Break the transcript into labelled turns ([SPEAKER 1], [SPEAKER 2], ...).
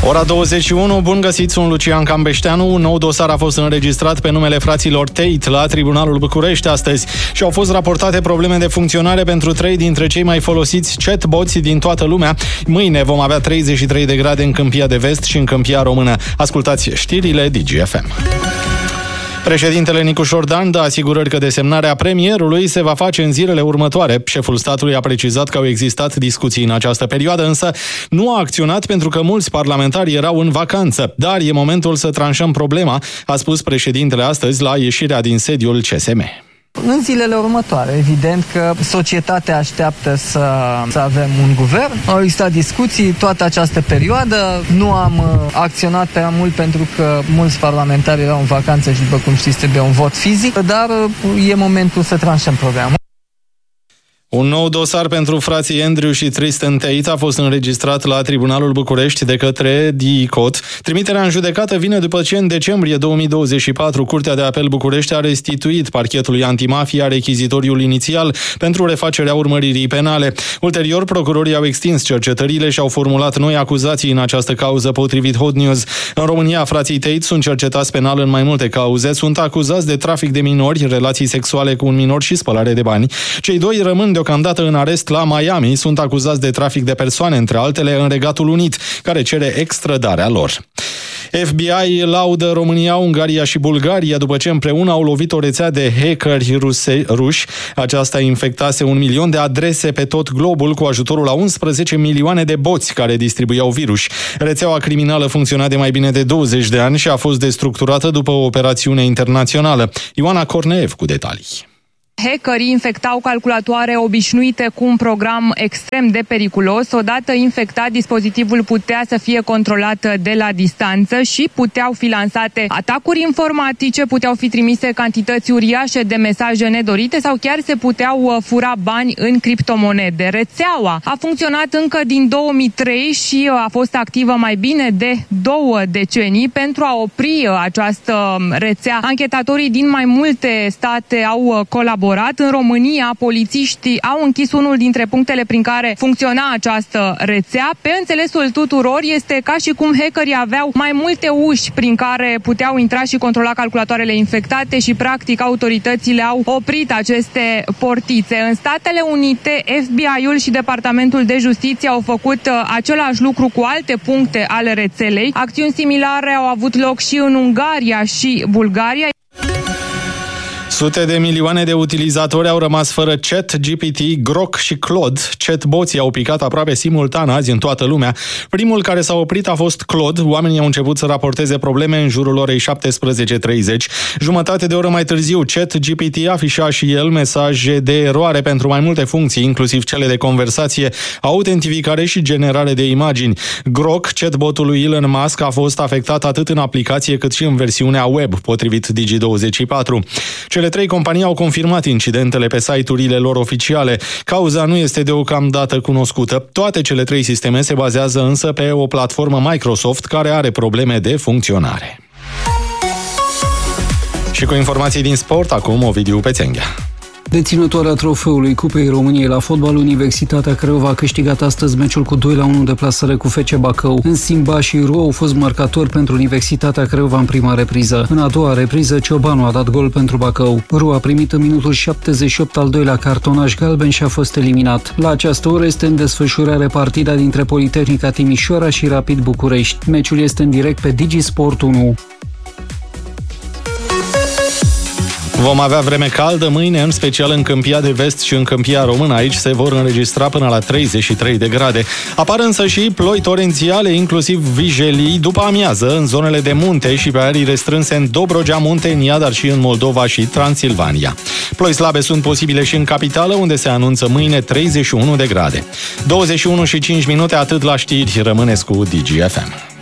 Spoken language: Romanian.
[SPEAKER 1] Ora 21, bun găsit, sunt Lucian Cambeșteanu. Un nou dosar a fost înregistrat pe numele fraților Tate la Tribunalul București astăzi și au fost raportate probleme de funcționare pentru 3 dintre cei mai folosiți chatboți din toată lumea. Mâine vom avea 33 de grade în Câmpia de Vest și în Câmpia Română. Ascultați știrile DGFM. Președintele Nicușor Dan dă asigurări că desemnarea premierului se va face în zilele următoare. Șeful statului a precizat că au existat discuții în această perioadă, însă nu a acționat pentru că mulți parlamentari erau în vacanță. Dar e momentul să tranșăm problema, a spus președintele astăzi la ieșirea din sediul CSM.
[SPEAKER 2] În zilele următoare, evident că societatea așteaptă să avem un guvern. Au existat discuții toată această perioadă. Nu am acționat prea mult pentru că mulți parlamentari erau în vacanță și, după cum știți, trebuie un vot fizic, dar e momentul să tranșăm programul.
[SPEAKER 1] Un nou dosar pentru frații Andrew și Tristan Tate a fost înregistrat la Tribunalul București de către DICOT. Trimiterea în judecată vine după ce în decembrie 2024 Curtea de Apel București a restituit parchetului antimafia rechizitoriul inițial pentru refacerea urmăririi penale. Ulterior, procurorii au extins cercetările și au formulat noi acuzații în această cauză, potrivit Hot News. În România, frații Tate sunt cercetați penal în mai multe cauze. Sunt acuzați de trafic de minori, relații sexuale cu un minor și spălare de bani. Cei doi rămân deocamdată în arest la Miami, sunt acuzați de trafic de persoane, între altele în Regatul Unit, care cere extradarea lor. FBI laudă România, Ungaria și Bulgaria după ce împreună au lovit o rețea de hackeri ruși. Aceasta infectase 1 milion de adrese pe tot globul cu ajutorul a 11 milioane de boți care distribuiau virus. Rețeaua criminală funcționa de mai bine de 20 de ani și a fost destructurată după o operațiune internațională. Ioana Corneev cu detalii.
[SPEAKER 3] Hackerii infectau calculatoare obișnuite cu un program extrem de periculos. Odată infectat, dispozitivul putea să fie controlat de la distanță și puteau fi lansate atacuri informatice, puteau fi trimise cantități uriașe de mesaje nedorite sau chiar se puteau fura bani în criptomonede. Rețeaua a funcționat încă din 2003 și a fost activă mai bine de 2 decenii. Pentru a opri această rețea, anchetatorii din mai multe state au colaborat. În România, polițiștii au închis unul dintre punctele prin care funcționa această rețea. Pe înțelesul tuturor, este ca și cum hackerii aveau mai multe uși prin care puteau intra și controla calculatoarele infectate și, practic, autoritățile au oprit aceste portițe. În Statele Unite, FBI-ul și Departamentul de Justiție au făcut același lucru cu alte puncte ale rețelei. Acțiuni similare au avut loc și în Ungaria și Bulgaria.
[SPEAKER 1] Sute de milioane de utilizatori au rămas fără ChatGPT, Grok și Claude. Chatboții au picat aproape simultan azi în toată lumea. Primul care s-a oprit a fost Claude. Oamenii au început să raporteze probleme în jurul orei 17:30. Jumătate de oră mai târziu, ChatGPT afișa și el mesaje de eroare pentru mai multe funcții, inclusiv cele de conversație, autentificare și generare de imagini. Grok, chatbotul lui Elon Musk, a fost afectat atât în aplicație cât și în versiunea web, potrivit Digi24. Cele 3 companii au confirmat incidentele pe site-urile lor oficiale. Cauza nu este deocamdată cunoscută. Toate cele 3 sisteme se bazează însă pe o platformă Microsoft care are probleme de funcționare. Și cu informații din sport, acum Ovidiu Pețenghea.
[SPEAKER 4] Deținătoarea trofeului Cupei României la fotbal, Universitatea Craiova a câștigat astăzi meciul cu 2-1 în deplasare cu FC Bacău. În schimb, Ba și Ru au fost marcatori pentru Universitatea Craiova în prima repriză. În a doua repriză, Ciobanu a dat gol pentru Bacău. Ru a primit în minutul 78 al doilea cartonaș galben și a fost eliminat. La această oră este în desfășurare partida dintre Politehnica Timișoara și Rapid București. Meciul este în direct pe DigiSport 1.
[SPEAKER 1] Vom avea vreme caldă mâine, în special în Câmpia de Vest și în Câmpia Română. Aici se vor înregistra până la 33 de grade. Apar însă și ploi torențiale, inclusiv vijelii, după amiază, în zonele de munte și pe arii restrânse în Dobrogea, Muntenia, dar și în Moldova și Transilvania. Ploi slabe sunt posibile și în capitală, unde se anunță mâine 31 de grade. 21 și 5 minute, atât la știri. Rămâneți cu DGFM.